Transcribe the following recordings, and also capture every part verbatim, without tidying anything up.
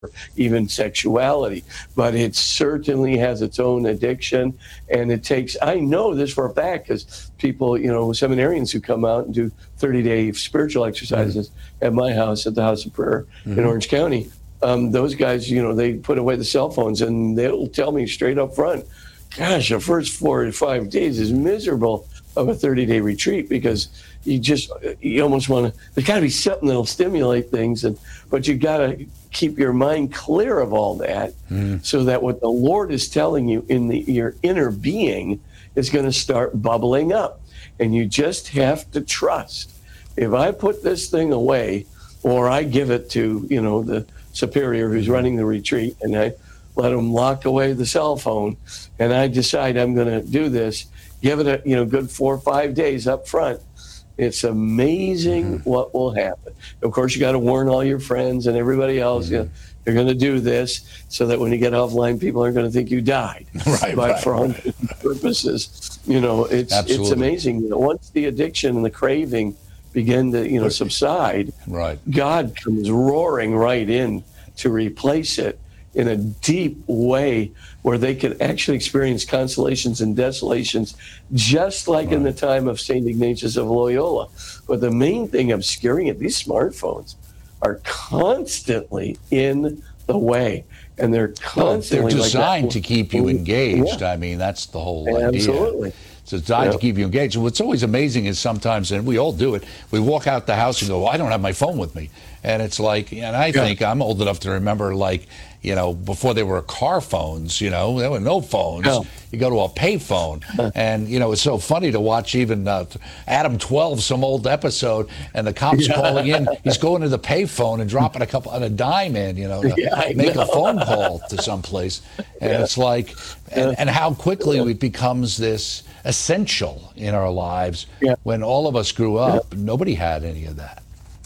even sexuality, but it certainly has its own addiction. And it takes, I know this for a fact, because people, you know, seminarians who come out and do thirty day spiritual exercises mm-hmm. at my house, at the House of Prayer mm-hmm. in Orange County, um, those guys, you know, they put away the cell phones and they'll tell me straight up front, gosh, the first four to five days is miserable of a thirty day retreat, because you just, you almost want to, there's got to be something that'll stimulate things, and but you got to keep your mind clear of all that mm. so that what the Lord is telling you in the, your inner being is going to start bubbling up. And you just have to trust. If I put this thing away, or I give it to, you know, the superior who's running the retreat, and I let him lock away the cell phone, and I decide I'm going to do this, give it a, you know, good four or five days up front, it's amazing mm-hmm. what will happen. Of course, you got to warn all your friends and everybody else, mm-hmm. you know, you're going to do this, so that when you get offline, people aren't going to think you died. Right, but right, for all right. purposes, you know, it's Absolutely. it's amazing. You know, once the addiction and the craving begin to, you know, subside, right. God comes roaring right in to replace it in a deep way, where they can actually experience consolations and desolations, just like right. in the time of Saint Ignatius of Loyola. But the main thing obscuring it, these smartphones are constantly in the way, and they're constantly well, they're designed like to keep you engaged. Yeah. I mean, that's the whole Absolutely. idea. Absolutely. It's designed yeah. to keep you engaged. And what's always amazing is sometimes, and we all do it, we walk out the house and go, well, I don't have my phone with me. And it's like, and I yeah. think I'm old enough to remember, like, you know, before there were car phones, you know, there were no phones. No. You go to a pay phone. And, you know, it's so funny to watch even uh, Adam twelve, some old episode, and the cop's yeah. calling in. He's going to the pay phone and dropping a couple on a dime in, you know, to yeah, make know. a phone call to someplace. And yeah. it's like, and, and how quickly it becomes this essential in our lives. Yeah. When all of us grew up, yeah. nobody had any of that.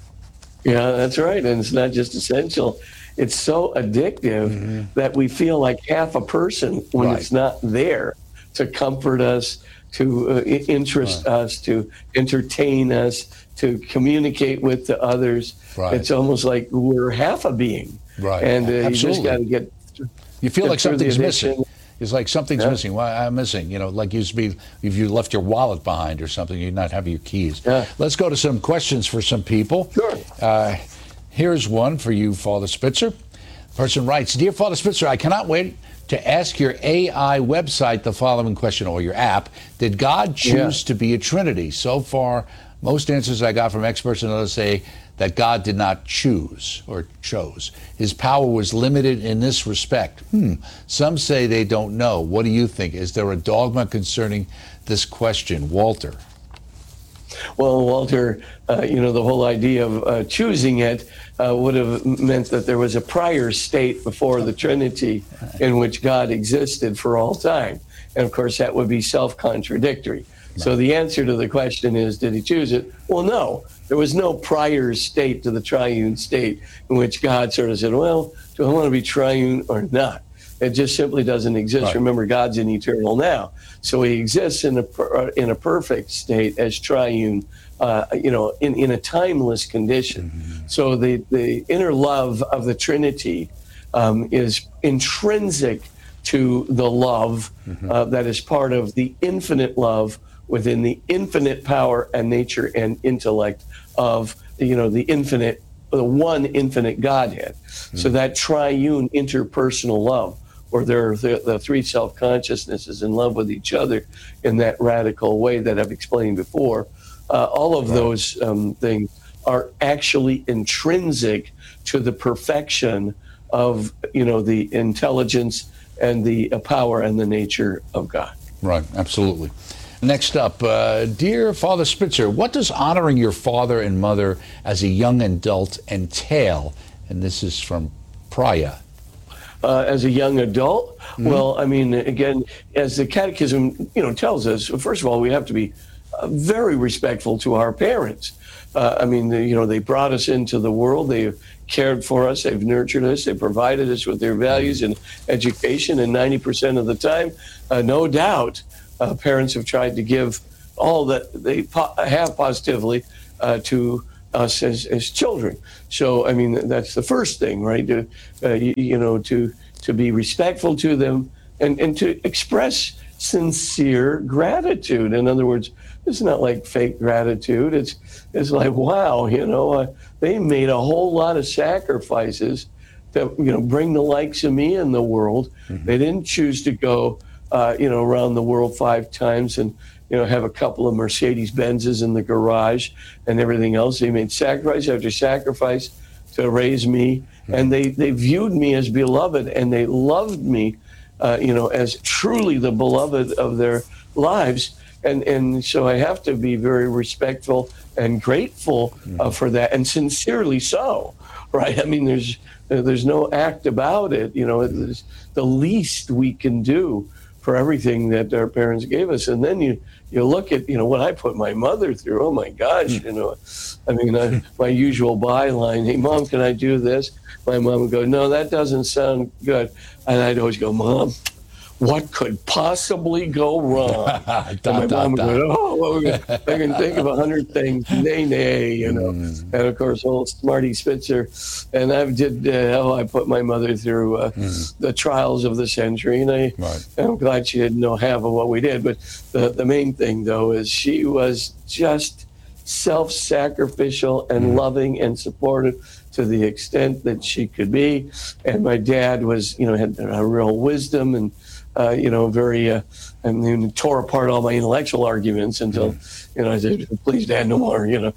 Yeah, that's right. And it's not just essential. It's so addictive mm-hmm. that we feel like half a person when right. it's not there to comfort us, to uh, interest right. us, to entertain us, to communicate with the others. Right. It's almost like we're half a being. Right. And uh, you Absolutely. just got to get You feel like something's missing. It's like something's yeah. missing. Well, I'm missing. You know, like used to be if you left your wallet behind or something, you'd not have your keys. Yeah. Let's go to some questions for some people. Sure. Uh, here's one for you, Father Spitzer. The person writes, Dear Father Spitzer, I cannot wait to ask your A I website the following question, or your app. Did God choose yeah. to be a Trinity? So far, most answers I got from experts and others say that God did not choose or chose. His power was limited in this respect. Hmm. Some say they don't know. What do you think? Is there a dogma concerning this question? Walter. Well, Walter, uh, you know, the whole idea of uh, choosing it uh, would have meant that there was a prior state before the Trinity in which God existed for all time. And of course, that would be self-contradictory. No. So the answer to the question is, did he choose it? Well, no. There was no prior state to the triune state in which God sort of said, well, do I want to be triune or not? It just simply doesn't exist. Right. Remember, God's in eternal now. So he exists in a per, in a perfect state as triune, uh, you know, in, in a timeless condition. Mm-hmm. So the, the inner love of the Trinity um, is intrinsic to the love mm-hmm. uh, that is part of the infinite love within the infinite power and nature and intellect of, you know, the infinite, the one infinite Godhead. Mm-hmm. So that triune interpersonal love, where there are the, the three self-consciousnesses in love with each other in that radical way that I've explained before, uh, all of right. those um, things are actually intrinsic to the perfection of, you know, the intelligence and the uh, power and the nature of God. Right, absolutely. Next up, uh, dear Father Spitzer, what does honoring your father and mother as a young adult entail? And this is from Priya. Uh, as a young adult, mm-hmm. well, I mean, again, as the Catechism, you know, tells us, first of all, we have to be uh, very respectful to our parents. Uh, I mean, you know, they brought us into the world. They've cared for us. They've nurtured us. They provided us with their values and education. And ninety percent of the time, uh, no doubt, uh, parents have tried to give all that they po- have positively uh, to us as, as children. So, I mean, that's the first thing, right? To, uh, you, you know, to to be respectful to them and, and to express sincere gratitude. In other words, it's not like fake gratitude. It's it's like, wow, you know, uh, they made a whole lot of sacrifices to, you know, bring the likes of me in the world. Mm-hmm. They didn't choose to go, uh, you know, around the world five times and, you know, have a couple of Mercedes Benzes in the garage and everything else. They made sacrifice after sacrifice to raise me, mm-hmm. and they, they viewed me as beloved, and they loved me, uh, you know, as truly the beloved of their lives. And and so I have to be very respectful and grateful uh, mm-hmm. for that, and sincerely so, right? I mean, there's there's no act about it. You know, it's the least we can do for everything that our parents gave us. And then you you look at, you know, what I put my mother through. Oh my gosh, you know, I mean, I, my usual byline, hey, Mom, can I do this? My mom would go, no, that doesn't sound good. And I'd always go, Mom, what could possibly go wrong? And my mom would go, oh, well, I can think of a hundred things. Nay, nay, you know. Mm. And of course, old Smarty Spitzer. And I did, uh, oh, I put my mother through uh, mm. the trials of the century. And I, right. I'm glad she didn't know half of what we did. But the, the main thing, though, is she was just self-sacrificial and mm. loving and supportive to the extent that she could be. And my dad was, you know, had a real wisdom and, Uh, you know, very, uh, I mean, tore apart all my intellectual arguments until, you know, I said, please, Dad, no more, you know.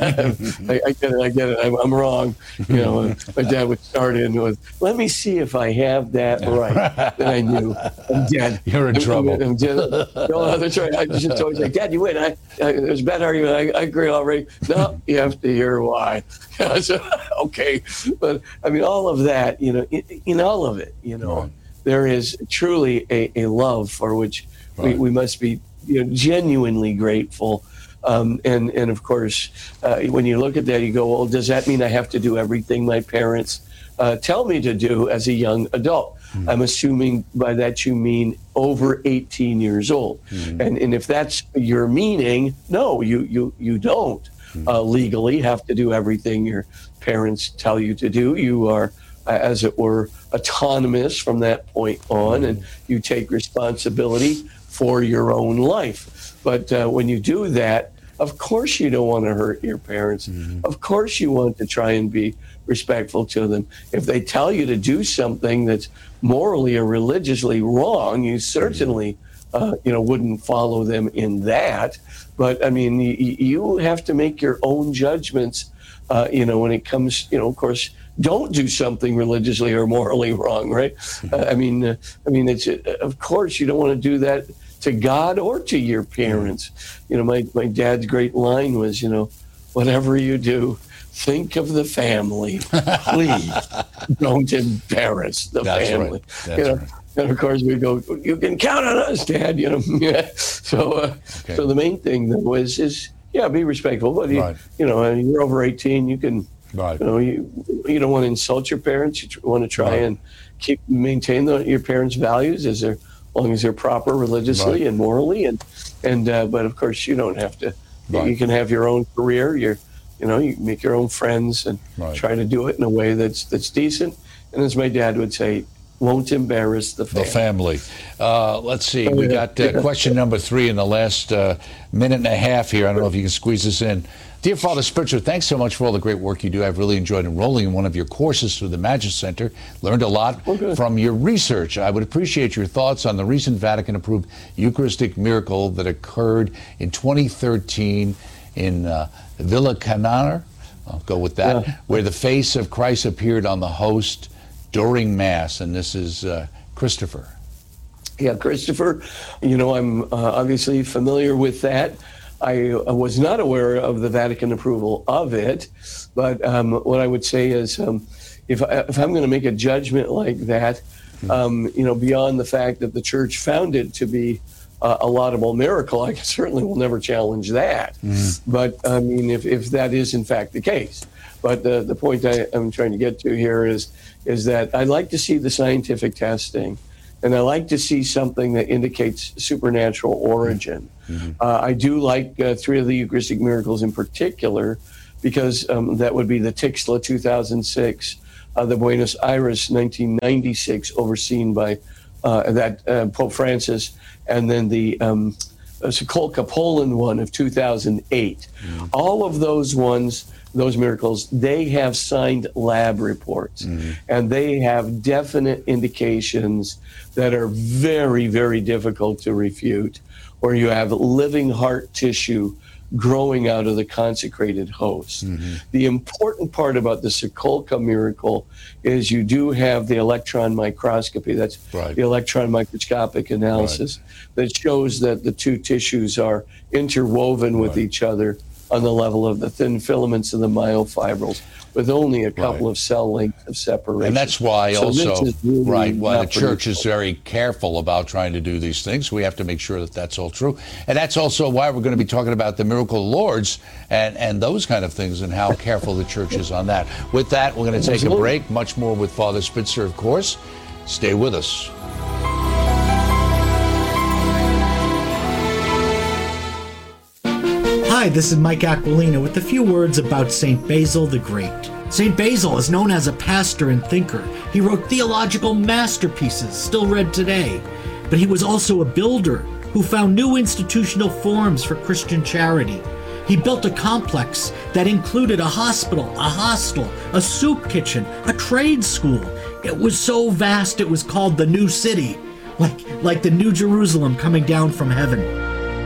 I, I get it, I get it, I'm, I'm wrong. You know, my dad would start in with, let me see if I have that right. Then I knew, I'm dead. You're in I'm, trouble. I'm, I'm dead. No, that's right. I just always say, Dad, you win. I, I, it was a bad argument. I, I agree already. No, you have to hear why. So, okay. But, I mean, all of that, you know, in, in all of it, you know, right. There is truly a, a love for which right. we, we must be, you know, genuinely grateful. Um, and, and of course, uh, when you look at that, you go, well, does that mean I have to do everything my parents uh, tell me to do as a young adult? Mm-hmm. I'm assuming by that you mean over eighteen years old. Mm-hmm. And, and if that's your meaning, no, you, you, you don't mm-hmm. uh, legally have to do everything your parents tell you to do. You are, as it were, autonomous from that point on, and you take responsibility for your own life. But uh, when you do that, of course you don't want to hurt your parents. Mm-hmm. Of course you want to try and be respectful to them. If they tell you to do something that's morally or religiously wrong, you certainly uh, you know, wouldn't follow them in that. But I mean, you, you have to make your own judgments, uh, you know, when it comes, you know, of course, don't do something religiously or morally wrong, right? Uh, I mean, uh, I mean, it's uh, of course you don't want to do that to God or to your parents. You know, my my dad's great line was, you know, whatever you do, think of the family. Please don't embarrass the That's family. Right. That's you know? right. And of course we go, you can count on us, Dad. You know, yeah. So, uh, okay. so the main thing though is is yeah, be respectful. But you, right. you know, you're over eighteen, you can. Right. You know, you, you don't want to insult your parents. You tr- want to try right. and keep maintain the, your parents' values as they're, as long as they're proper religiously right. and morally. And and uh, but of course, you don't have to. Right. You can have your own career. You're, you know, you make your own friends and right. try to do it in a way that's that's decent. And as my dad would say, won't embarrass the family. The family. Uh, let's see. We got uh, question number three in the last uh, minute and a half here. I don't know if you can squeeze this in. Dear Father Spitzer, thanks so much for all the great work you do. I've really enjoyed enrolling in one of your courses through the Magis Center. Learned a lot okay. from your research. I would appreciate your thoughts on the recent Vatican-approved Eucharistic miracle that occurred in twenty thirteen in uh, Villa Canar. I'll go with that, yeah. where the face of Christ appeared on the host during Mass. And this is uh, Christopher. Yeah, Christopher, you know, I'm uh, obviously familiar with that. I was not aware of the Vatican approval of it, but um, what I would say is um, if, I, if I'm going to make a judgment like that, um, you know, beyond the fact that the church found it to be uh, a laudable miracle, I certainly will never challenge that. Mm-hmm. But I mean, if, if that is in fact the case. But the, the point I, I'm trying to get to here is, is that I'd like to see the scientific testing. And I like to see something that indicates supernatural origin. Mm-hmm. Uh, I do like uh, three of the Eucharistic miracles in particular because um, that would be the Tixla two thousand six, uh, the Buenos Aires nineteen ninety-six, overseen by uh, that uh, Pope Francis, and then the um, Sokolka, Poland one of two thousand eight. Mm-hmm. All of those ones, those miracles, they have signed lab reports, mm-hmm. and they have definite indications that are very, very difficult to refute, where you have living heart tissue growing out of the consecrated host. Mm-hmm. The important part about the Sokolka miracle is you do have the electron microscopy. That's right. The electron microscopic analysis right. that shows that the two tissues are interwoven with right. each other on the level of the thin filaments and the myofibrils, with only a couple right. of cell lengths of separation. And that's why so also, really right, why the church predictable. is very careful about trying to do these things. We have to make sure that that's all true. And that's also why we're going to be talking about the Miracle of Lourdes and, and those kind of things and how careful the church is on that. With that, we're going to take a break. Much more with Father Spitzer, of course. Stay with us. Hi, this is Mike Aquilina with a few words about Saint Basil the Great. Saint Basil is known as a pastor and thinker. He wrote theological masterpieces still read today. But he was also a builder who found new institutional forms for Christian charity. He built a complex that included a hospital, a hostel, a soup kitchen, a trade school. It was so vast it was called the New City, like, like the New Jerusalem coming down from heaven.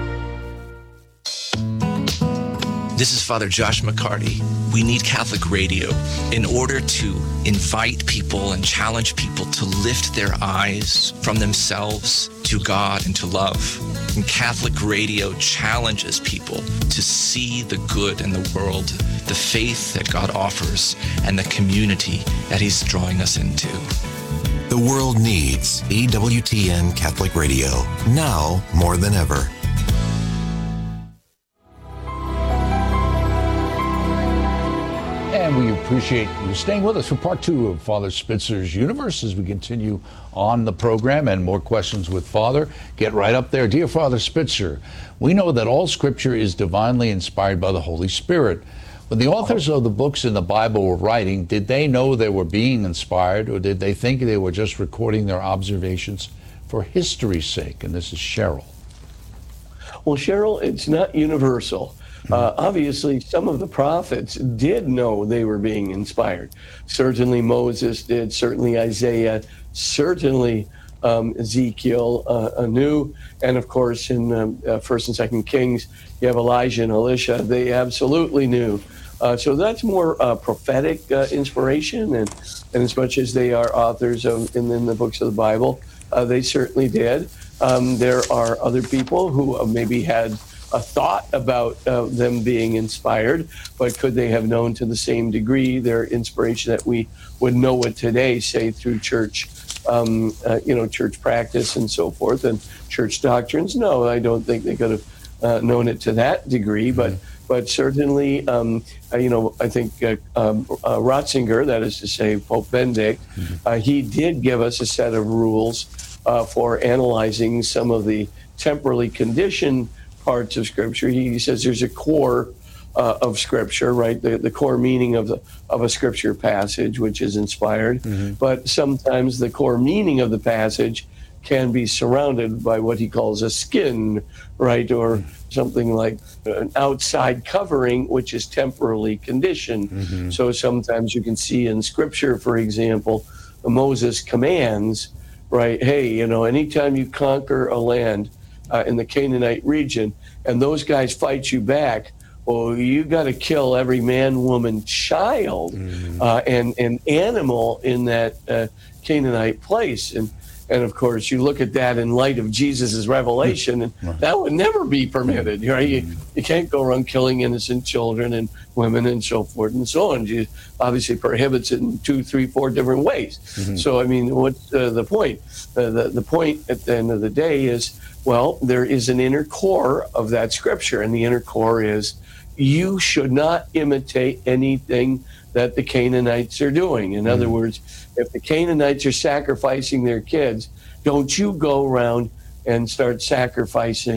This is Father Josh McCarty. We need Catholic radio in order to invite people and challenge people to lift their eyes from themselves to God and to love. And Catholic radio challenges people to see the good in the world, the faith that God offers, and the community that He's drawing us into. The world needs E W T N Catholic Radio, now more than ever. And we appreciate you staying with us for part two of Father Spitzer's Universe as we continue on the program and more questions with Father. Get right up there. Dear Father Spitzer, we know that all Scripture is divinely inspired by the Holy Spirit. When the authors of the books in the Bible were writing, did they know they were being inspired, or did they think they were just recording their observations for history's sake? And this is Cheryl. Well, Cheryl, it's not universal. Uh, obviously, some of the prophets did know they were being inspired. Certainly Moses did, certainly Isaiah, certainly um, Ezekiel uh, knew, and of course in um, uh, First and Second Kings, you have Elijah and Elisha. They absolutely knew. Uh, so that's more uh, prophetic uh, inspiration, and, and as much as they are authors of in, in the books of the Bible, uh, they certainly did. Um, there are other people who uh, maybe had a thought about uh, them being inspired, but could they have known to the same degree their inspiration that we would know it today, say through church, um, uh, you know, church practice and so forth, and church doctrines? No, I don't think they could have uh, known it to that degree, but mm-hmm. but certainly, um, uh, you know, I think uh, um, uh, Ratzinger, that is to say Pope Benedict, mm-hmm. uh, he did give us a set of rules uh, for analyzing some of the temporally conditioned parts of Scripture. He says there's a core uh, of Scripture, right? The, the core meaning of the of a Scripture passage, which is inspired. Mm-hmm. But sometimes the core meaning of the passage can be surrounded by what he calls a skin, right? Or mm-hmm. something like an outside covering, which is temporally conditioned. Mm-hmm. So sometimes you can see in Scripture, for example, Moses commands, right? Hey, you know, anytime you conquer a land, Uh, in the Canaanite region, and those guys fight you back, well, you got to kill every man, woman, child, mm-hmm. uh, and and animal in that uh, Canaanite place. And and of course, you look at that in light of Jesus's revelation, and right. that would never be permitted. Right? You, you can't go around killing innocent children and women and so forth and so on. Jesus obviously prohibits it in two, three, four different ways. Mm-hmm. So, I mean, what's uh, the point? Uh, the, the point at the end of the day is, well, there is an inner core of that Scripture, and the inner core is you should not imitate anything that the Canaanites are doing. In mm-hmm. other words, if the Canaanites are sacrificing their kids, don't you go around and start sacrificing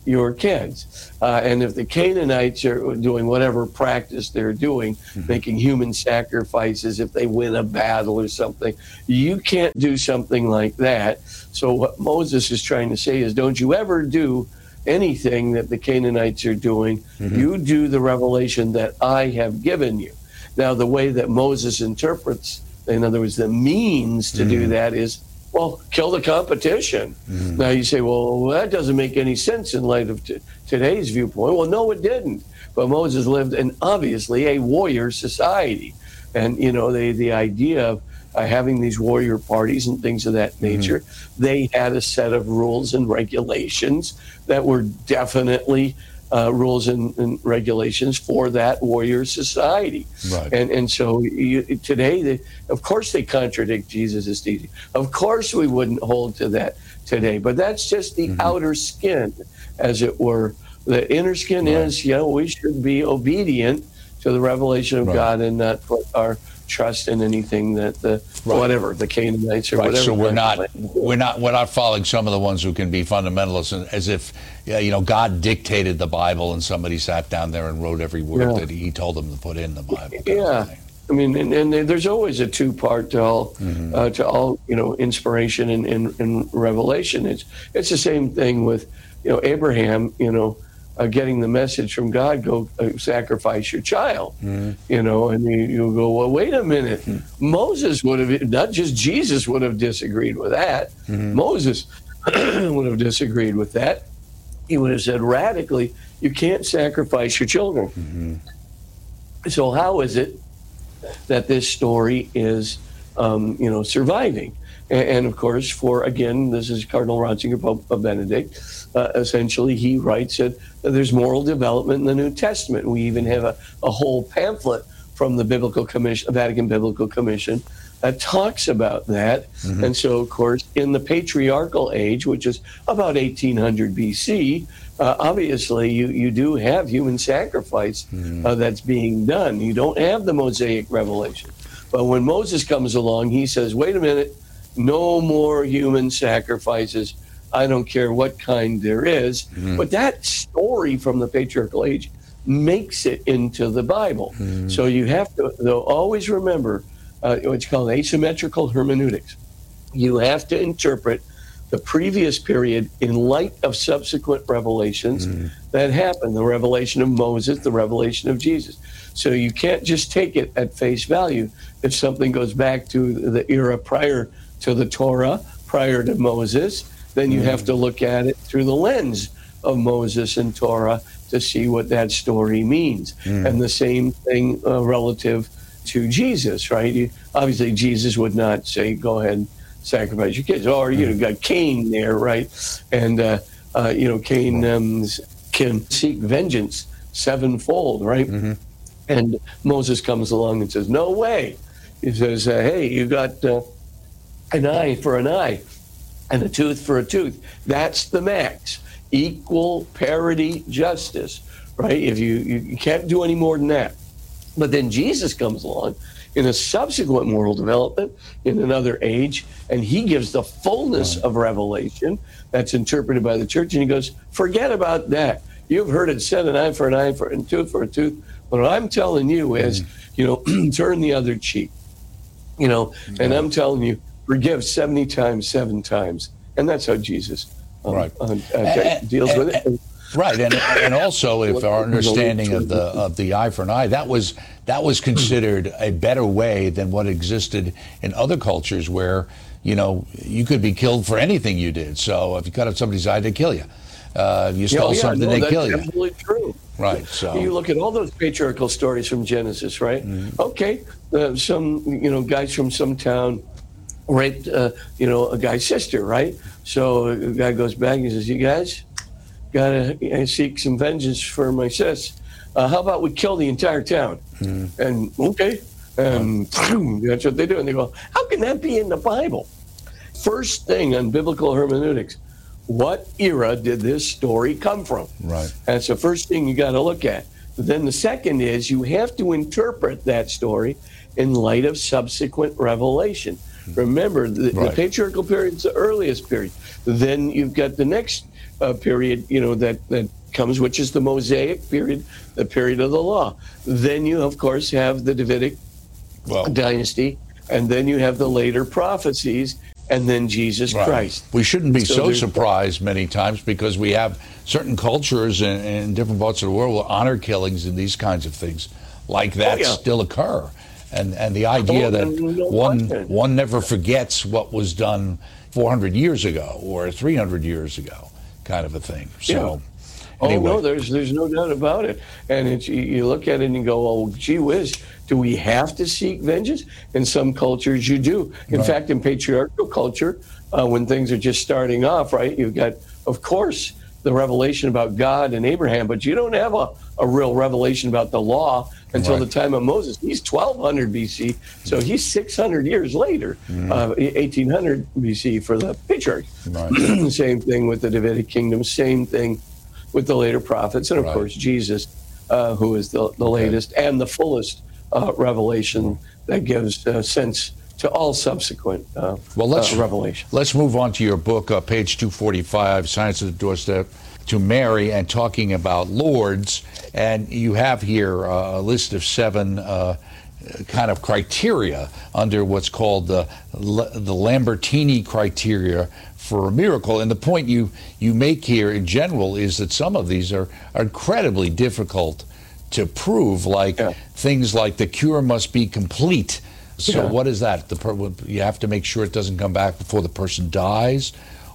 your kids. Uh, and if the Canaanites are doing whatever practice they're doing, mm-hmm. making human sacrifices if they win a battle or something, you can't do something like that. So what Moses is trying to say is, don't you ever do anything that the Canaanites are doing. Mm-hmm. You do the revelation that I have given you. Now, the way that Moses interprets, in other words, the means to mm-hmm. do that is, well, kill the competition. Mm-hmm. Now you say, well, that doesn't make any sense in light of t- today's viewpoint. Well, no, it didn't. But Moses lived in obviously a warrior society. And, you know, the, the idea of uh, having these warrior parties and things of that nature, mm-hmm. they had a set of rules and regulations that were definitely uh, rules and, and regulations for that warrior society. Right. And and so you, today, they, of course, they contradict Jesus' teaching. Of course, we wouldn't hold to that today. But that's just the mm-hmm. outer skin, as it were. The inner skin right. is, you know, we should be obedient to the revelation of right. God and not put our trust in anything that the right. whatever the Canaanites or right. whatever. So we're not we're not we're not following some of the ones who can be fundamentalists as if yeah, you know God dictated the Bible and somebody sat down there and wrote every word yeah. that he told them to put in the Bible. Yeah, I mean, and, and there's always a two part to all mm-hmm. uh, to all you know inspiration and, and, and revelation. It's it's the same thing with you know Abraham. You know. Uh, getting the message from God, go uh, sacrifice your child, mm-hmm. you know, and you, you go, well, wait a minute. Mm-hmm. Moses would have, not just Jesus would have disagreed with that. Mm-hmm. Moses would have disagreed with that. He would have said radically, you can't sacrifice your children. Mm-hmm. So how is it that this story is, um, you know, surviving? And, and of course, for, again, this is Cardinal Ratzinger, Pope Benedict, uh, essentially he writes that there's moral development in the New Testament. We even have a, a whole pamphlet from the Biblical Commission, Vatican Biblical Commission, that talks about that. Mm-hmm. And so, of course, in the patriarchal age, which is about eighteen hundred B C, uh, obviously you, you do have human sacrifice mm-hmm. uh, that's being done. You don't have the Mosaic revelation. But when Moses comes along, he says, wait a minute, no more human sacrifices. I don't care what kind there is. Mm-hmm. But that story from the patriarchal age makes it into the Bible. Mm-hmm. So you have to, though, always remember uh, what's called asymmetrical hermeneutics. You have to interpret the previous period in light of subsequent revelations mm-hmm. that happened, the revelation of Moses, the revelation of Jesus. So you can't just take it at face value. If something goes back to the era prior to the Torah, prior to Moses, then you mm-hmm. have to look at it through the lens of Moses and Torah to see what that story means. Mm. And the same thing uh, relative to Jesus, right? You, obviously, Jesus would not say, go ahead and sacrifice your kids. Or, you know, got Cain there, right? And, uh, uh, you know, Cain um, can seek vengeance sevenfold, right? Mm-hmm. And Moses comes along and says, no way. He says, uh, hey, you got uh, an eye for an eye and a tooth for a tooth. That's the max. Equal parity justice, right? If you, you, you can't do any more than that. But then Jesus comes along in a subsequent moral development in another age, and he gives the fullness of revelation that's interpreted by the church, and he goes, forget about that. You've heard it said, an eye for an eye, for a tooth for a tooth. But what I'm telling you is, you know, turn the other cheek, you know, and I'm telling you, forgive seventy times, seven times. And that's how Jesus um, right. uh, uh, deals and, with it. And, right, and and also, if our understanding of the of the eye for an eye, that was that was considered a better way than what existed in other cultures, where you know you could be killed for anything you did. So if you cut off somebody's eye, they kill you. Uh, if you stole yeah, yeah, something, no, they kill you. That's absolutely true. Right. So you look at all those patriarchal stories from Genesis, right? Mm-hmm. Okay, uh, some you know guys from some town raped uh, you know a guy's sister, right? So a guy goes back and he says, "You guys gotta seek some vengeance for my sis. Uh, how about we kill the entire town?" Mm-hmm. And okay, and wow. that's what they do. And they go, "How can that be in the Bible?" First thing on biblical hermeneutics. What era did this story come from? Right. That's the first thing you got to look at. But then the second is you have to interpret that story in light of subsequent revelation. Remember, the, Right. the patriarchal period is the earliest period. Then you've got the next uh, period, you know, that, that comes, which is the Mosaic period, the period of the law. Then you, of course, have the Davidic Well, dynasty, and then you have the later prophecies, and then Jesus right. Christ. We shouldn't be So so there's- surprised many times because we have certain cultures in, in different parts of the world where honor killings and these kinds of things like that Oh, yeah. still occur. And and the idea Oh, that no one question. one never forgets what was done four hundred years ago or three hundred years ago, kind of a thing. So, Oh anyway. no, there's there's no doubt about it. And it's, you, you look at it and you go, "Oh, gee whiz, do we have to seek vengeance?" In some cultures, you do. In Right. fact, in patriarchal culture, uh, when things are just starting off, right, you've got, of course, the revelation about God and Abraham, but you don't have a, a real revelation about the law until Right. the time of Moses. He's twelve hundred B C, so he's six hundred years later, uh, eighteen hundred B C for the patriarch. Right. Same thing with the Davidic kingdom, same thing with the later prophets, and of Right. course Jesus, uh, who is the, the latest and the fullest uh, revelation that gives uh, sense to all subsequent uh, Well, let's uh, revelation. let's move on to your book, uh, page two forty-five, Science at the Doorstep to Mary, and talking about lords. And you have here uh, a list of seven uh, kind of criteria under what's called the the Lambertini criteria for a miracle. And the point you you make here in general is that some of these are, are incredibly difficult to prove, like Yeah. things like the cure must be complete. So Yeah. what is that? The per- you have to make sure it doesn't come back before the person dies,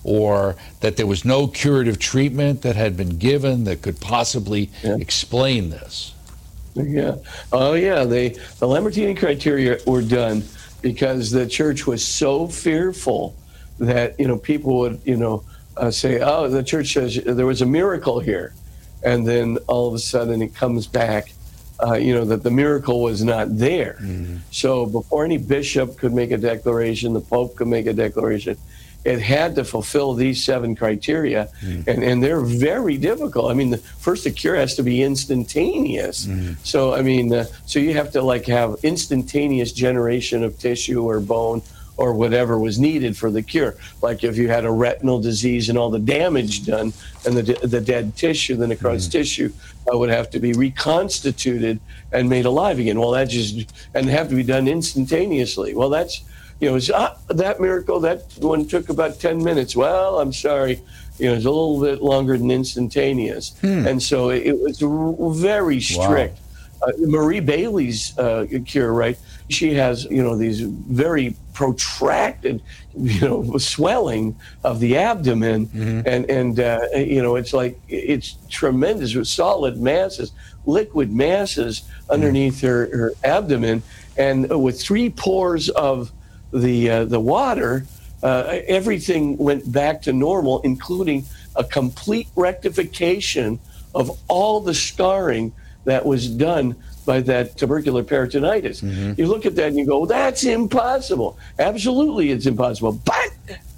or that there was no curative treatment that had been given that could possibly Yeah. explain this. Yeah. Oh, yeah. They the Lambertini criteria were done because the church was so fearful that, you know, people would, you know, uh, say, "Oh, the church says there was a miracle here," and then all of a sudden it comes back, uh, you know, that the miracle was not there. So before any bishop could make a declaration, the Pope could make a declaration, it had to fulfill these seven criteria, and, and they're very difficult. I mean, the, first, the cure has to be instantaneous. So, I mean, uh, so you have to like have instantaneous generation of tissue or bone or whatever was needed for the cure. Like if you had a retinal disease and all the damage done, and the the dead tissue, the necrotic tissue, uh, would have to be reconstituted and made alive again. Well, that just and have to be done instantaneously. Well, that's you know, it's, ah, that miracle, that one took about ten minutes. Well, I'm sorry, you know, it's a little bit longer than instantaneous. And so it, it was r- very strict. Uh, Marie Bailey's uh, cure, right? She has, you know, these very protracted, you know, swelling of the abdomen, and and uh, you know, it's like it's tremendous with solid masses, liquid masses underneath her, her abdomen, and with three pores of the uh, the water, uh, everything went back to normal, including a complete rectification of all the scarring that was done by that tubercular peritonitis. You look at that and you go, that's impossible. Absolutely, it's impossible. But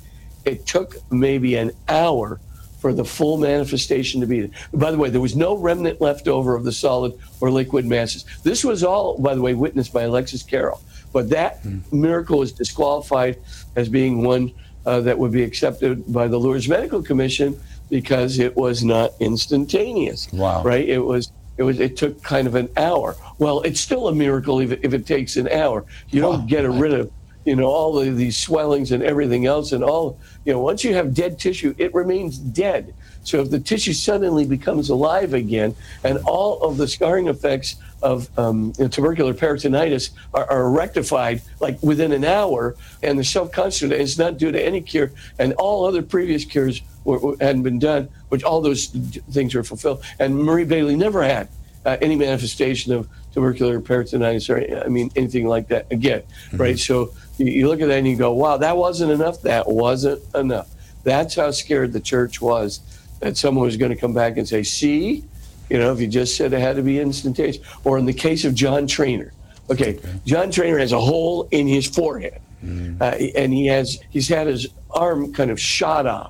it took maybe an hour for the full manifestation to be there. By the way, there was no remnant left over of the solid or liquid masses. This was all, by the way, witnessed by Alexis Carrel. But that miracle was disqualified as being one uh, that would be accepted by the Lourdes Medical Commission because it was not instantaneous. Wow. Right? It was. It was. It took kind of an hour. Well, it's still a miracle if it, if it takes an hour. You don't Wow. get rid of, you know, all of these swellings and everything else, and all. You know, once you have dead tissue, it remains dead. So if the tissue suddenly becomes alive again, and all of the scarring effects of um, you know, tubercular peritonitis are, are rectified like within an hour, and the self-constituted, it's not due to any cure, and all other previous cures were, were, hadn't been done, which all those things were fulfilled. And Marie Bailey never had uh, any manifestation of tubercular peritonitis or, I mean, anything like that again, right? So you, you look at that and you go, wow, that wasn't enough. That wasn't enough. That's how scared the church was that someone was going to come back and say, see, you know, if you just said it had to be instantaneous. Or in the case of John Trainer, okay, okay. John Trainer has a hole in his forehead, mm. uh, and he has he's had his arm kind of shot off,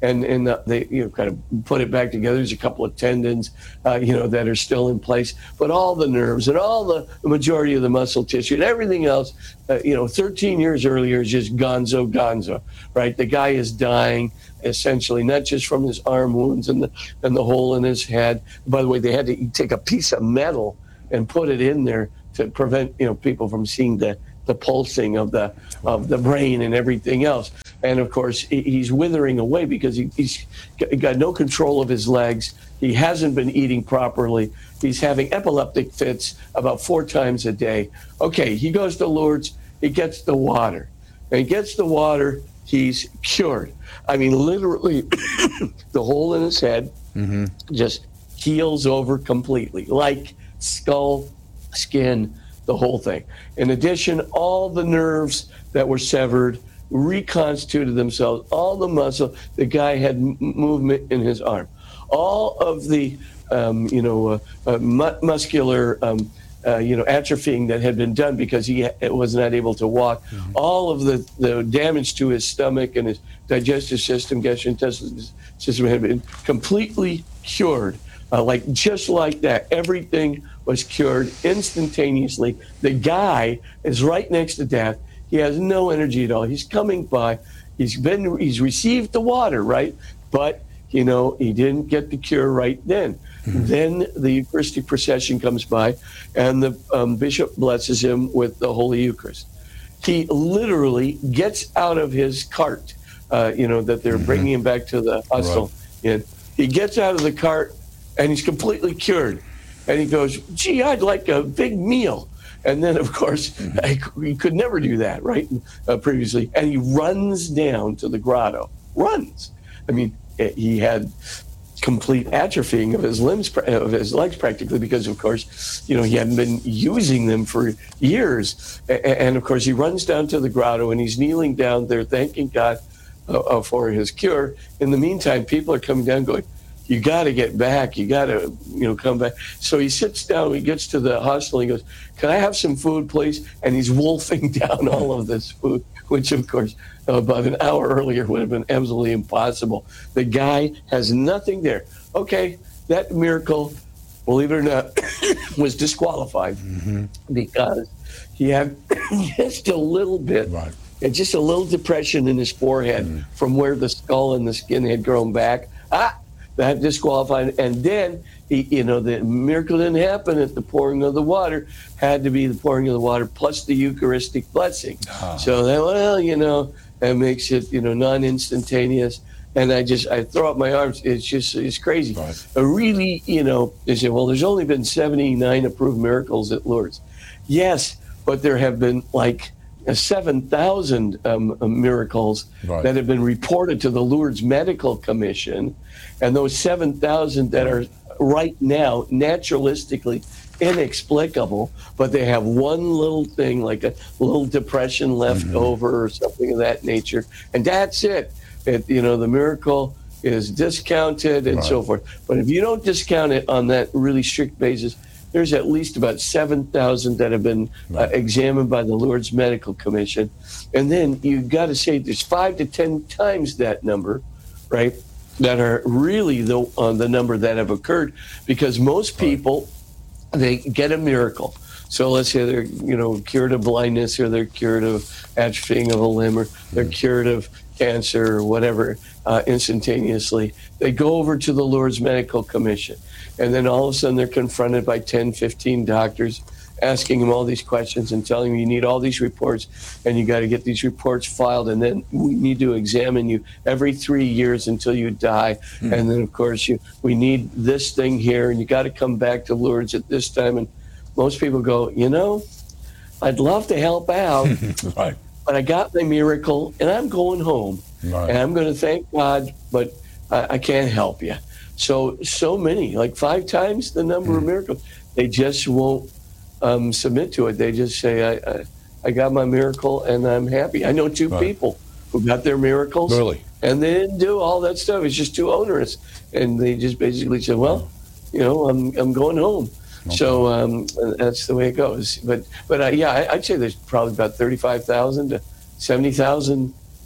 and and uh, they you know kind of put it back together. There's a couple of tendons, uh, you know, that are still in place, but all the nerves and all the, the majority of the muscle tissue and everything else, uh, you know, thirteen years earlier is just gonzo, gonzo, right? The guy is dying essentially, not just from his arm wounds and the and the hole in his head. By the way, they had to take a piece of metal and put it in there to prevent you know people from seeing the the pulsing of the of the brain and everything else. And of course, he's withering away because he, he's got no control of his legs. He hasn't been eating properly. He's having epileptic fits about four times a day. Okay, he goes to Lourdes. He gets the water. And he gets the water. He's cured. I mean, literally, the hole in his head mm-hmm. just heals over completely, like skull, skin, the whole thing. In addition, all the nerves that were severed reconstituted themselves, all the muscle. The guy had m- movement in his arm. All of the, um, you know, uh, uh, mu- muscular, um, uh, you know, atrophying that had been done because he ha- was not able to walk. Mm-hmm. All of the, the damage to his stomach and his digestive system, gastrointestinal system had been completely cured. Uh, like just like that, everything was cured instantaneously. The guy is right next to death. He has no energy at all. He's coming by. He's been. He's received the water, right? But you know he didn't get the cure right then. Mm-hmm. Then the Eucharistic procession comes by, and the um, bishop blesses him with the Holy Eucharist. He literally gets out of his cart. Uh, you know that they're mm-hmm. bringing him back to the hostel. Right. And he gets out of the cart. And he's completely cured. And he goes, gee, I'd like a big meal. And then, of course, I, he could never do that, right, uh, previously. And he runs down to the grotto. Runs. I mean, he had complete atrophying of his limbs, of his legs practically, because, of course, you know, he hadn't been using them for years. And, of course, he runs down to the grotto, and he's kneeling down there thanking God uh, for his cure. In the meantime, people are coming down going, you got to get back. You got to, you know, come back. So he sits down. He gets to the hostel. And he goes, can I have some food, please? And he's wolfing down all of this food, which, of course, about an hour earlier would have been absolutely impossible. The guy has nothing there. Okay, that miracle, believe it or not, was disqualified mm-hmm. because he had just a little bit, right. just a little depression in his forehead mm-hmm. from where the skull and the skin had grown back. Ah! That disqualified, and then he, you know, the miracle didn't happen at the pouring of the water. Had to be the pouring of the water plus the Eucharistic blessing. Ah. So that, well, you know, that makes it, you know, non-instantaneous. And I just, I throw up my arms. It's just, it's crazy. Right. But really, you know, they say, well, there's only been seventy-nine approved miracles at Lourdes. Yes, but there have been like seven thousand um, miracles right. that have been reported to the Lourdes Medical Commission. And those seven thousand that are right now naturalistically inexplicable, but they have one little thing like a little depression left mm-hmm. over or something of that nature. And that's it. It you know, the miracle is discounted and right. so forth. But if you don't discount it on that really strict basis, there's at least about seven thousand that have been right. uh, examined by the Lourdes Medical Commission. And then you've got to say there's five to ten times that number, right, that are really the, uh, the number that have occurred, because most people, right. they get a miracle. So let's say they're, you know, cured of blindness, or they're cured of atrophying of a limb, or they're mm. cured of cancer or whatever uh, instantaneously. They go over to the Lourdes Medical Commission. And then all of a sudden they're confronted by ten, fifteen doctors asking them all these questions and telling them you need all these reports and you got to get these reports filed, and then we need to examine you every three years until you die. Mm. And then, of course, you we need this thing here, and you got to come back to Lourdes at this time. And most people go, you know, I'd love to help out, right. but I got my miracle and I'm going home. Right. And I'm going to thank God, but I, I can't help you. So, so many, like five times the number mm. of miracles, they just won't um, submit to it. They just say, I, I, I got my miracle and I'm happy. I know two right. people who got their miracles really? and they didn't do all that stuff. It's just too onerous. And they just basically said, well, you know, I'm I'm going home. Okay. So um, that's the way it goes. But, but uh, yeah, I, I'd say there's probably about thirty-five thousand to seventy thousand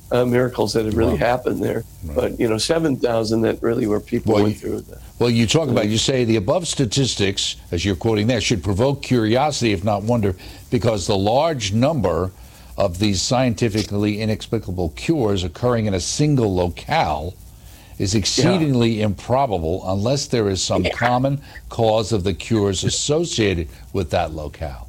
uh, miracles that had really Wow. happened there. But, you know, seven thousand that really were people Well, went you- through that. Well, you talk about, you say the above statistics, as you're quoting there, should provoke curiosity, if not wonder, because the large number of these scientifically inexplicable cures occurring in a single locale is exceedingly improbable unless there is some common cause of the cures associated with that locale.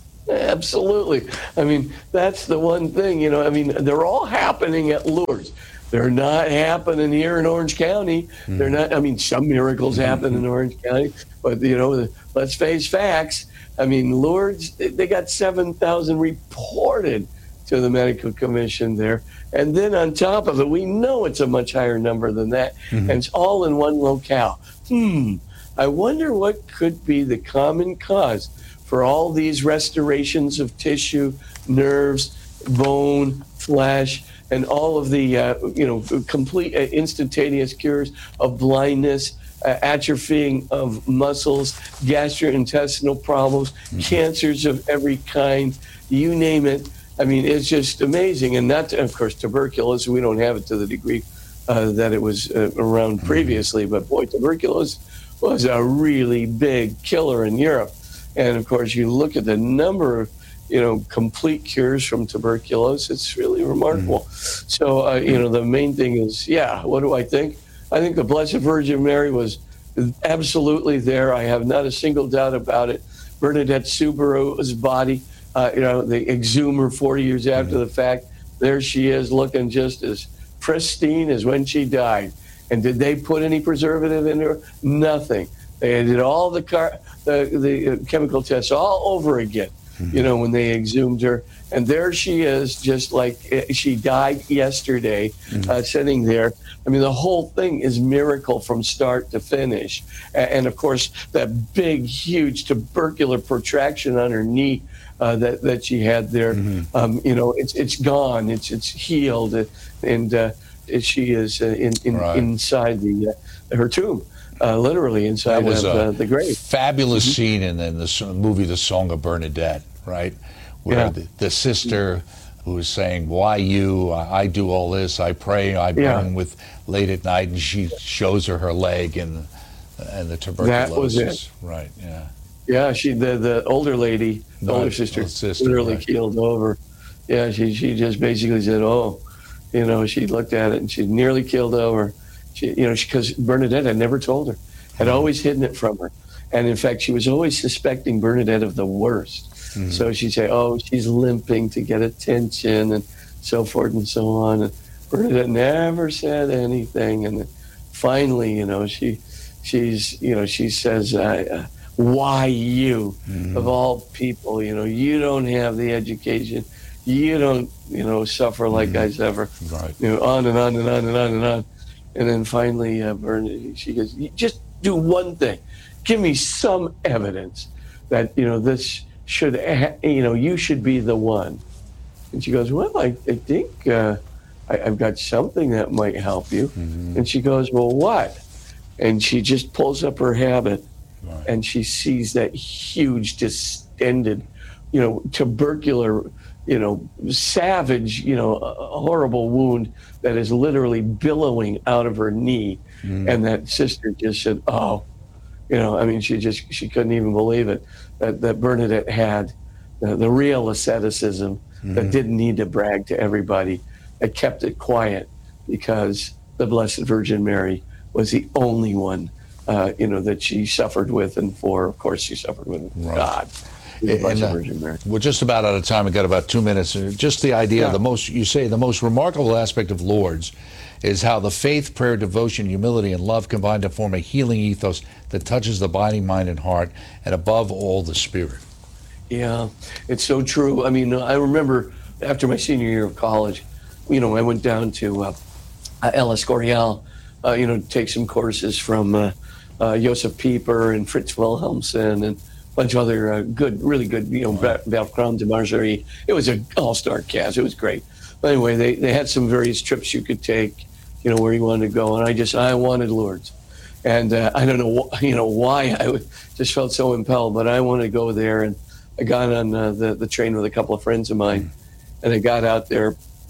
Absolutely. I mean, that's the one thing, you know, I mean, they're all happening at Lourdes. They're not happening here in Orange County. They're not, I mean, some miracles happen in Orange County, but, you know, let's face facts. I mean, Lourdes, they got seven thousand reported to the medical commission there. And then on top of it, we know it's a much higher number than that. And it's all in one locale. Hmm. I wonder what could be the common cause for all these restorations of tissue, nerves, bone, flesh, and all of the, uh, you know, complete uh, instantaneous cures of blindness, uh, atrophying of muscles, gastrointestinal problems, cancers of every kind, you name it. I mean, it's just amazing. And that, of course, tuberculosis, we don't have it to the degree uh, that it was uh, around previously. But boy, tuberculosis was a really big killer in Europe. And of course, you look at the number of, you know, complete cures from tuberculosis, it's really remarkable. So, uh, you know, the main thing is, yeah, what do I think? I think the Blessed Virgin Mary was absolutely there. I have not a single doubt about it. Bernadette Subaru's body, uh, you know, they exhumed her forty years after the fact. There she is, looking just as pristine as when she died. And did they put any preservative in her? Nothing. They did all the car, the, the chemical tests all over again, you know, when they exhumed her. And there she is, just like she died yesterday, uh, sitting there. I mean, the whole thing is miracle from start to finish. And, and of course, that big, huge tubercular protraction on her knee uh, that that she had there, um, you know, it's it's gone. It's it's healed, and uh, she is uh, in, in Right. inside the uh, her tomb. Uh, literally inside That was of a uh, the grave. fabulous scene in, in the so- movie The Song of Bernadette, right? Where Yeah. the, the sister who is saying, why you? I, I do all this. I pray. I Yeah. burn with late at night. And she shows her her leg and and the tuberculosis. That was it. Right, yeah. Yeah, she the the older lady, the Right, older sister, older sister, literally right. keeled over. Yeah, she she just basically said, "Oh," you know, she looked at it and she nearly keeled over. She, you know, because Bernadette had never told her, had always hidden it from her, and in fact, she was always suspecting Bernadette of the worst. So she'd say, "Oh, she's limping to get attention," and so forth and so on. And Bernadette never said anything, and then finally, you know, she she's you know she says, uh, "Why you, of all people? You know, you don't have the education, you don't you know suffer like I suffer." Right. You know, on and on and on and on and on. And then finally, uh, Bernadette, she goes, "You just do one thing. Give me some evidence that, you know, this should, ha- you know, you should be the one." And she goes, "Well, I, I think uh, I, I've got something that might help you." And she goes, "Well, what?" And she just pulls up her habit, Right. and she sees that huge, distended, you know, tubercular, you know, savage, you know, a horrible wound that is literally billowing out of her knee. And that sister just said, "Oh," you know, I mean, she just, she couldn't even believe it, that, that Bernadette had the, the real asceticism that didn't need to brag to everybody, that kept it quiet because the Blessed Virgin Mary was the only one, uh, you know, that she suffered with and for. Of course, she suffered with Right. God, the Blessed And, uh, Virgin Mary. We're just about out of time. We've got about two minutes. Uh, Just the idea, Yeah. the most, you say, the most remarkable aspect of Lourdes is how the faith, prayer, devotion, humility, and love combine to form a healing ethos that touches the body, mind, and heart, and above all, the spirit. Yeah, it's so true. I mean, I remember after my senior year of college, you know, I went down to uh, uh, El Escorial, uh, you know, to take some courses from uh, uh, Josef Pieper and Fritz Wilhelmsen and a bunch of other uh, good, really good, you know, wow. Bertrand de Margerie. It was an all-star cast. It was great. But anyway, they, they had some various trips you could take, you know, where you wanted to go. And I just, I wanted Lourdes. And uh, I don't know, wh- you know, why I would, just felt so impelled, but I wanted to go there. And I got on uh, the, the train with a couple of friends of mine. And I got out there,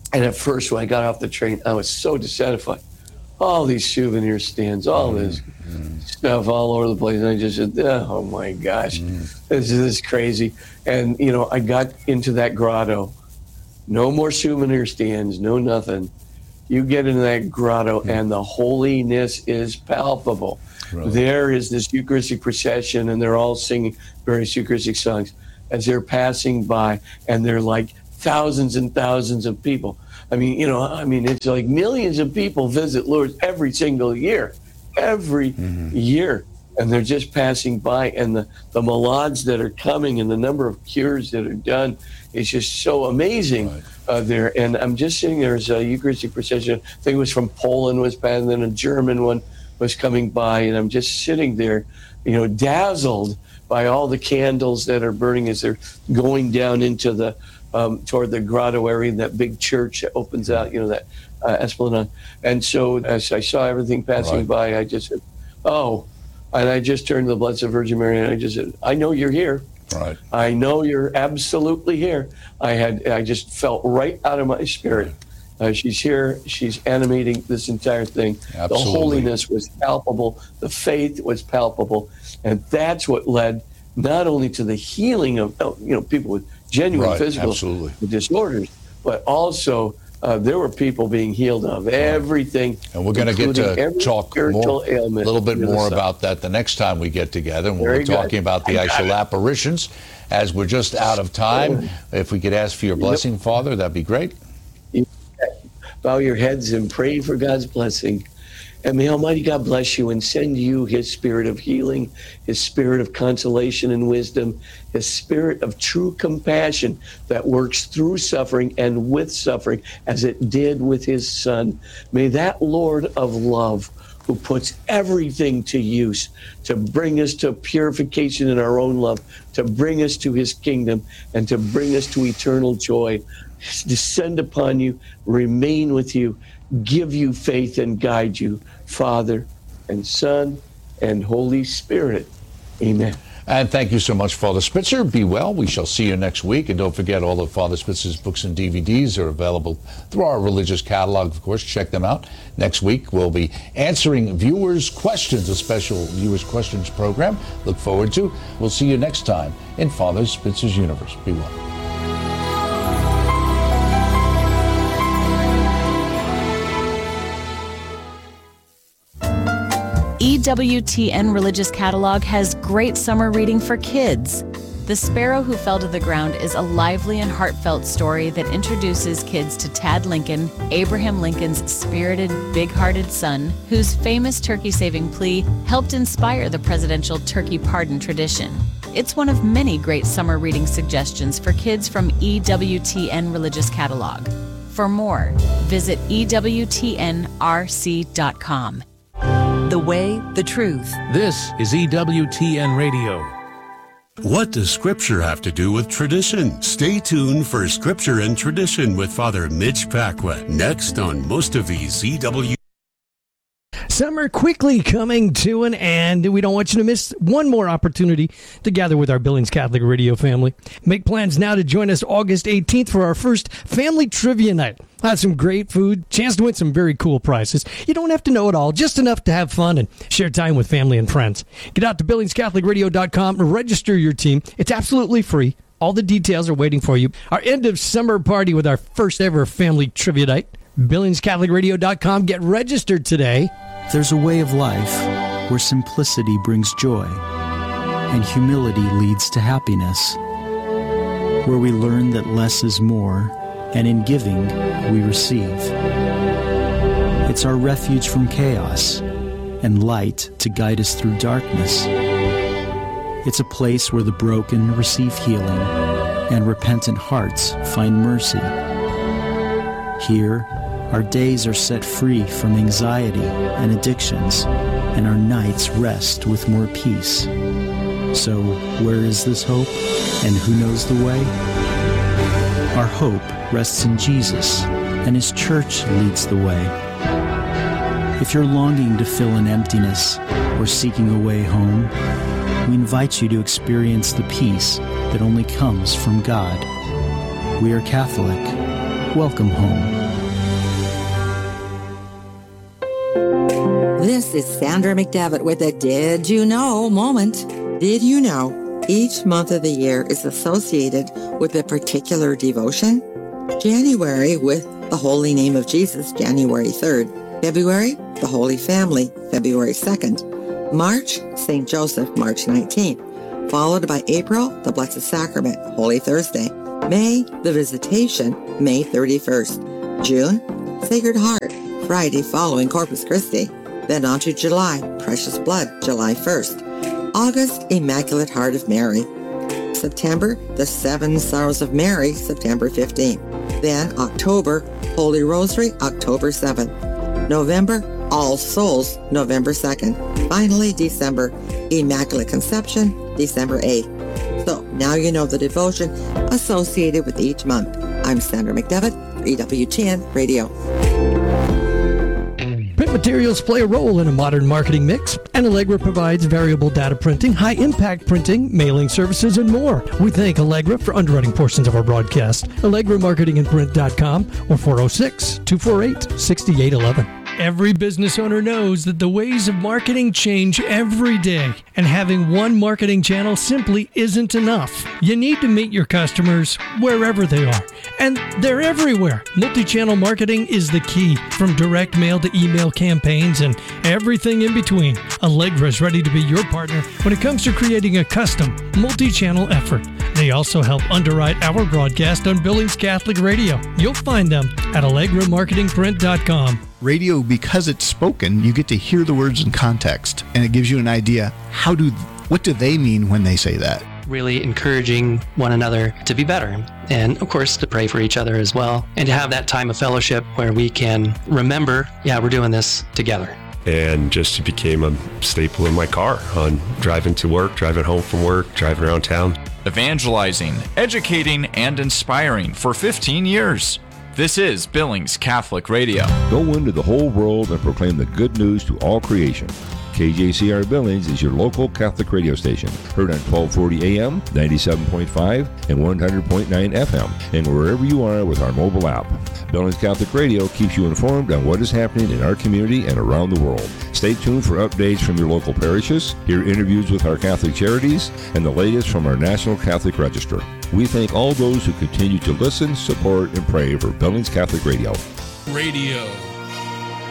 And at first, when I got off the train, I was so dissatisfied. All these souvenir stands, all this mm-hmm. stuff all over the place. And I just said, oh my gosh, mm-hmm. this, this is crazy. And, you know, I got into that grotto. No more souvenir stands, no nothing. You get into that grotto mm-hmm. and the holiness is palpable. Really? There is this Eucharistic procession, and they're all singing various Eucharistic songs as they're passing by, and they're like thousands and thousands of people. I mean, you know, I mean, it's like millions of people visit Lourdes every single year, every mm-hmm. year. And they're just passing by, and the, the malades that are coming and the number of cures that are done is just so amazing right. uh, there. And I'm just sitting there as a Eucharistic procession. I think it was from Poland was passing, and then a German one was coming by, and I'm just sitting there, you know, dazzled by all the candles that are burning as they're going down into the Um, toward the grotto area, that big church that opens out, you know, that uh, esplanade. And so as I saw everything passing right. by, I just said, oh, and I just turned to the Blessed Virgin Mary and I just said, I know you're here. Right. I know you're absolutely here. I had, I just felt right out of my spirit. Uh, she's here. She's animating this entire thing. Absolutely. The holiness was palpable. The faith was palpable. And that's what led not only to the healing of, you know, people with genuine right, physical absolutely. disorders, but also uh, there were people being healed of everything. And we're going to get to talk more, a little bit more about that the next time we get together. And we're talking about the Ischal apparitions. As we're just out of time, if we could ask for your blessing, yep. Father, that'd be great. Bow your heads and pray for God's blessing. And may Almighty God bless you and send you his spirit of healing, his spirit of consolation and wisdom, his spirit of true compassion that works through suffering and with suffering as it did with his son. May that Lord of love, who puts everything to use to bring us to purification in our own love, to bring us to his kingdom, and to bring us to eternal joy, descend upon you, remain with you, give you faith and guide you, Father and Son and Holy Spirit. Amen. And thank you so much, Father Spitzer. Be well. We shall see you next week. And don't forget, all of Father Spitzer's books and D V Ds are available through our religious catalog, of course. Check them out. Next week, we'll be answering viewers' questions, a special viewers' questions program. Look forward to. We'll see you next time in Father Spitzer's Universe. Be well. E W T N Religious Catalog has great summer reading for kids. The Sparrow Who Fell to the Ground is a lively and heartfelt story that introduces kids to Tad Lincoln, Abraham Lincoln's spirited, big-hearted son, whose famous turkey-saving plea helped inspire the presidential turkey pardon tradition. It's one of many great summer reading suggestions for kids from E W T N Religious Catalog. For more, visit E W T N R C dot com. The way, the truth. This is E W T N Radio. What does Scripture have to do with tradition? Stay tuned for Scripture and Tradition with Father Mitch Pacwa. Next on most of these E W. Summer quickly coming to an end. We don't want you to miss one more opportunity to gather with our Billings Catholic Radio family. Make plans now to join us August eighteenth for our first Family Trivia Night. We'll have some great food, chance to win some very cool prizes. You don't have to know it all, just enough to have fun and share time with family and friends. Get out to Billings Catholic Radio dot com and register your team. It's absolutely free. All the details are waiting for you. Our end of summer party with our first ever Family Trivia Night. Billings Catholic Radio dot com. Get registered today. There's a way of life where simplicity brings joy and humility leads to happiness, where we learn that less is more, and in giving, we receive. It's our refuge from chaos and light to guide us through darkness. It's a place where the broken receive healing and repentant hearts find mercy. Here, our days are set free from anxiety and addictions, and our nights rest with more peace. So, where is this hope, and who knows the way? Our hope rests in Jesus, and His church leads the way. If you're longing to fill an emptiness or seeking a way home, we invite you to experience the peace that only comes from God. We are Catholic. welcome home. This is Sandra McDevitt with a Did You Know moment. Did you know each month of the year is associated with a particular devotion? January with the Holy Name of Jesus, January third. February, the Holy Family, February second. March, Saint Joseph, March nineteenth. Followed by April, the Blessed Sacrament, Holy Thursday. May, the Visitation, May thirty-first. June, Sacred Heart, Friday following Corpus Christi. Then on to July, Precious Blood, July first. August, Immaculate Heart of Mary. September, the Seven Sorrows of Mary, September fifteenth. Then October, Holy Rosary, October seventh. November, All Souls, November second. Finally, December, Immaculate Conception, December eighth. So now you know the devotion associated with each month. I'm Sandra McDevitt, for E W T N Radio. Print materials play a role in a modern marketing mix, and Allegra provides variable data printing, high-impact printing, mailing services, and more. We thank Allegra for underwriting portions of our broadcast. Allegra Marketing and Print dot com or four oh six, two four eight, six eight one one. Every business owner knows that the ways of marketing change every day, and having one marketing channel simply isn't enough. You need to meet your customers wherever they are, and they're everywhere. Multi-channel marketing is the key, from direct mail to email campaigns and everything in between. Allegra is ready to be your partner when it comes to creating a custom, multi-channel effort. They also help underwrite our broadcast on Billings Catholic Radio. You'll find them at Allegra Marketing Print dot com. Radio, because it's spoken, you get to hear the words in context, and it gives you an idea, how do, what do they mean when they say that? Really encouraging one another to be better, and of course to pray for each other as well, and to have that time of fellowship where we can remember, yeah, we're doing this together. And just became a staple in my car on driving to work, driving home from work, driving around town. Evangelizing, educating, and inspiring for fifteen years. This is Billings Catholic Radio. Go into the whole world and proclaim the good news to all creation. K J C R Billings is your local Catholic radio station, heard on twelve forty A M, ninety-seven point five, and one hundred point nine F M, and wherever you are with our mobile app. Billings Catholic Radio keeps you informed on what is happening in our community and around the world. Stay tuned for updates from your local parishes, hear interviews with our Catholic charities, and the latest from our National Catholic Register. We thank all those who continue to listen, support, and pray for Billings Catholic Radio. Radio.